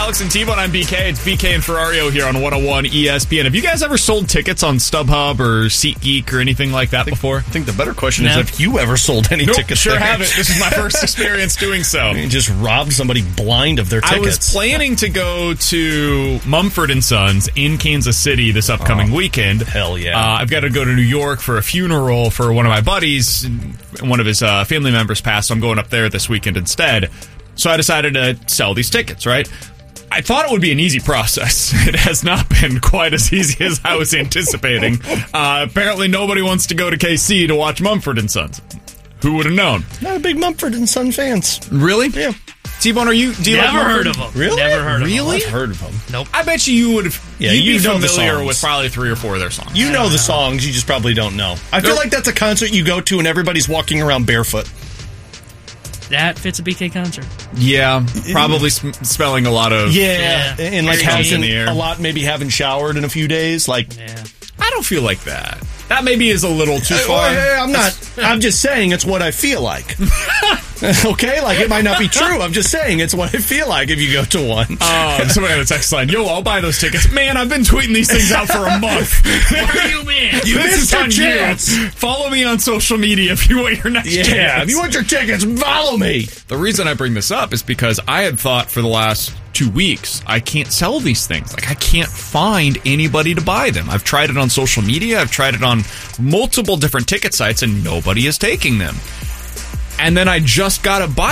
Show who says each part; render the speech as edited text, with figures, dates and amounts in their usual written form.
Speaker 1: Alex and T-Bone, I'm BK. It's BK and Ferrario here on 101 ESPN. Have you guys ever sold tickets on StubHub or SeatGeek or anything like that before?
Speaker 2: I think the better question is if you ever sold any tickets.
Speaker 1: Sure haven't. This is my first experience doing so.
Speaker 2: You just robbed somebody blind of their tickets.
Speaker 1: I was planning to go to Mumford & Sons in Kansas City this upcoming weekend.
Speaker 2: Hell yeah.
Speaker 1: I've got to go to New York for a funeral for one of my buddies. One of his family members passed, so I'm going up there this weekend instead. So I decided to sell these tickets, right? I thought it would be an easy process. It has not been quite as easy as I was anticipating. Apparently nobody wants to go to KC to watch Mumford & Sons. Who would have known?
Speaker 2: Not a big Mumford & Son fans.
Speaker 1: Really?
Speaker 2: Yeah.
Speaker 1: T-Bone, do you
Speaker 3: Never
Speaker 1: like
Speaker 3: heard of them.
Speaker 2: Really?
Speaker 3: Never heard of them.
Speaker 1: Really?
Speaker 2: I've heard of them.
Speaker 3: Nope.
Speaker 1: I bet you would have.
Speaker 2: Yeah,
Speaker 1: you'd
Speaker 2: you
Speaker 1: be
Speaker 2: know the
Speaker 1: familiar
Speaker 2: songs.
Speaker 1: with probably 3 or 4 of their songs.
Speaker 2: You know the songs, you just probably don't know. I feel like that's a concert you go to and everybody's walking around barefoot.
Speaker 3: That fits a BK concert.
Speaker 1: Yeah, probably smelling a lot of.
Speaker 2: Yeah. And like
Speaker 1: Very in
Speaker 2: having
Speaker 1: the air.
Speaker 2: a lot, maybe haven't showered in a few days. Like,
Speaker 3: Yeah.
Speaker 1: I don't feel like that. That maybe is a little too far.
Speaker 2: I'm not. I'm just saying it's what I feel like. Okay, like it might not be true. I'm just saying it's what I feel like if you go to one.
Speaker 1: Somebody on the text line, yo, I'll buy those tickets. Man, I've been tweeting these things out for a month.
Speaker 3: Where you been?
Speaker 1: This
Speaker 2: missed
Speaker 1: is
Speaker 2: your
Speaker 1: on
Speaker 2: chance.
Speaker 1: you. Follow me on social media if you want your next
Speaker 2: Yeah,
Speaker 1: chance.
Speaker 2: if you want your tickets, follow me.
Speaker 1: The reason I bring this up is because I had thought for the last 2 weeks, I can't sell these things. Like, I can't find anybody to buy them. I've tried it on social media. I've tried it on multiple different ticket sites, and nobody is taking them. And then I just got a buy